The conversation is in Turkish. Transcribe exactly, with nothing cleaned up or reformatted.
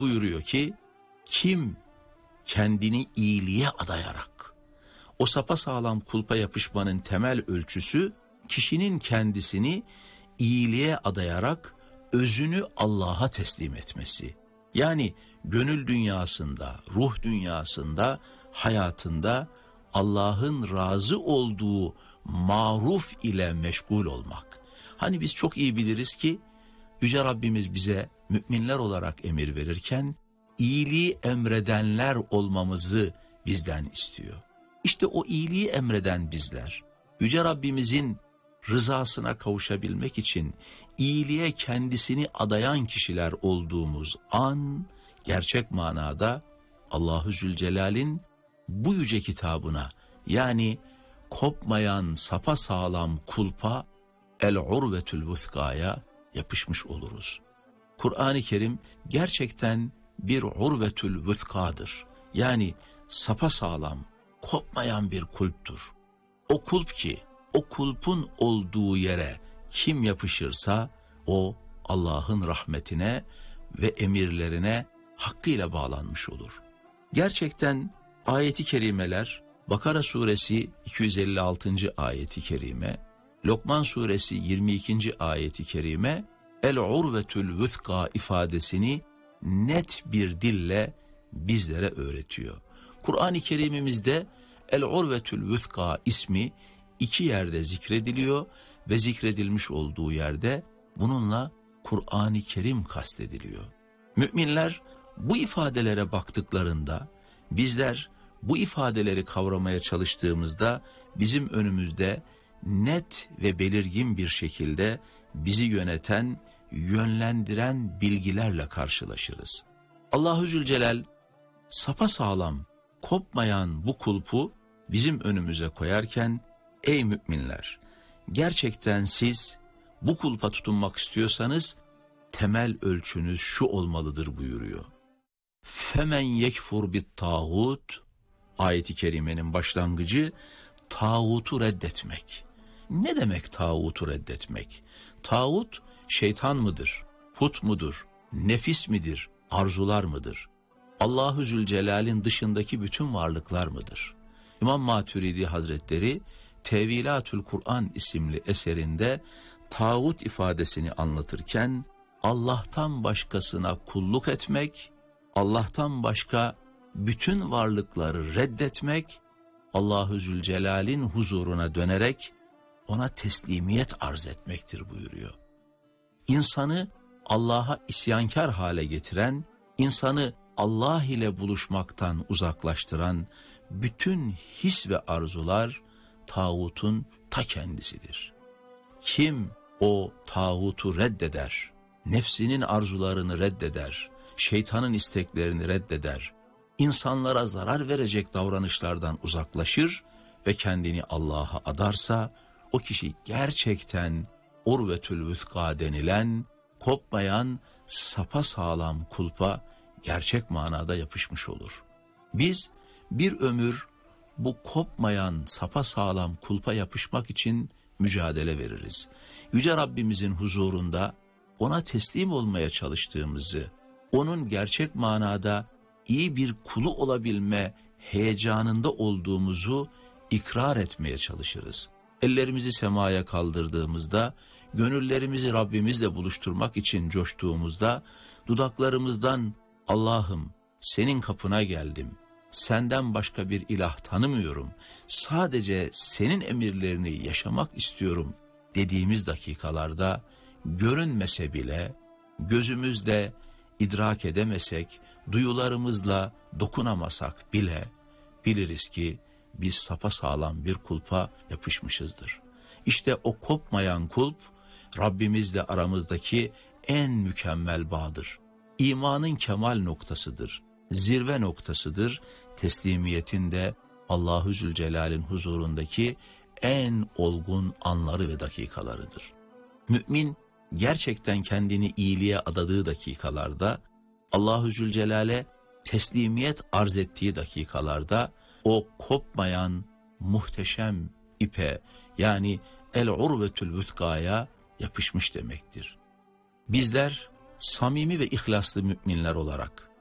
buyuruyor ki kim kendini iyiliğe adayarak, o sapasağlam kulpa yapışmanın temel ölçüsü kişinin kendisini iyiliğe adayarak özünü Allah'a teslim etmesi. Yani gönül dünyasında, ruh dünyasında, hayatında Allah'ın razı olduğu maruf ile meşgul olmak. Hani biz çok iyi biliriz ki Yüce Rabbimiz bize müminler olarak emir verirken iyiliği emredenler olmamızı bizden istiyor. İşte o iyiliği emreden bizler, Yüce Rabbimizin rızasına kavuşabilmek için iyiliğe kendisini adayan kişiler olduğumuz an, gerçek manada Allahu Zülcelal'in bu yüce kitabına, yani kopmayan sapasağlam kulpa, el-urvetül vuthkaya yapışmış oluruz. Kur'an-ı Kerim gerçekten bir urvetül vuthkadır. Yani sapasağlam, kopmayan bir kulptur. O kulp ki, o kulpun olduğu yere kim yapışırsa o Allah'ın rahmetine ve emirlerine hakkıyla bağlanmış olur. Gerçekten ayeti kerimeler, Bakara suresi iki yüz elli altıncı ayeti kerime, Lokman suresi yirmi ikinci ayeti kerime, el-urvetül vuthka ifadesini net bir dille bizlere öğretiyor. Kur'an-ı Kerim'imizde el-urvetül vuthka ismi iki yerde zikrediliyor ve zikredilmiş olduğu yerde bununla Kur'an-ı Kerim kastediliyor. Müminler bu ifadelere baktıklarında, bizler bu ifadeleri kavramaya çalıştığımızda bizim önümüzde net ve belirgin bir şekilde bizi yöneten, yönlendiren bilgilerle karşılaşırız. Allahu Zülcelal sapasağlam, kopmayan bu kulpu bizim önümüze koyarken, ey müminler, gerçekten siz bu kulpa tutunmak istiyorsanız temel ölçünüz şu olmalıdır buyuruyor. Femen yekfur bit tağut, ayeti kerimenin başlangıcı tağutu reddetmek. Ne demek tağutu reddetmek? Tağut şeytan mıdır, put mudur, nefis midir, arzular mıdır? Allahu Zülcelal'in dışındaki bütün varlıklar mıdır? İmam Maturidi Hazretleri Tevilatül Kur'an isimli eserinde tağut ifadesini anlatırken Allah'tan başkasına kulluk etmek, Allah'tan başka bütün varlıkları reddetmek, Allahu Zülcelal'in huzuruna dönerek ona teslimiyet arz etmektir buyuruyor. İnsanı Allah'a isyankar hale getiren, insanı Allah ile buluşmaktan uzaklaştıran bütün his ve arzular tağutun ta kendisidir. Kim o tağutu reddeder, nefsinin arzularını reddeder, şeytanın isteklerini reddeder, insanlara zarar verecek davranışlardan uzaklaşır ve kendini Allah'a adarsa, o kişi gerçekten urvetül vuthka denilen, kopmayan sapasağlam kulpa gerçek manada yapışmış olur. Biz bir ömür bu kopmayan sapasağlam kulpa yapışmak için mücadele veririz. Yüce Rabbimizin huzurunda ona teslim olmaya çalıştığımızı, onun gerçek manada iyi bir kulu olabilme heyecanında olduğumuzu ikrar etmeye çalışırız. Ellerimizi semaya kaldırdığımızda, gönüllerimizi Rabbimizle buluşturmak için coştuğumuzda, dudaklarımızdan Allah'ım senin kapına geldim, senden başka bir ilah tanımıyorum, sadece senin emirlerini yaşamak istiyorum dediğimiz dakikalarda, görünmese bile, gözümüzle idrak edemesek, duyularımızla dokunamasak bile, biliriz ki biz sapasağlam bir kulpa yapışmışızdır. İşte o kopmayan kulp, Rabbimizle aramızdaki en mükemmel bağdır. İmanın kemal noktasıdır, zirve noktasıdır, teslimiyetin de Allahu Zülcelal'in huzurundaki en olgun anları ve dakikalarıdır. Mümin gerçekten kendini iyiliğe adadığı dakikalarda, Allahu Zülcelal'e teslimiyet arz ettiği dakikalarda, o kopmayan muhteşem ipe, yani el-urvetül vuthkaya yapışmış demektir. Bizler samimi ve ihlaslı müminler olarak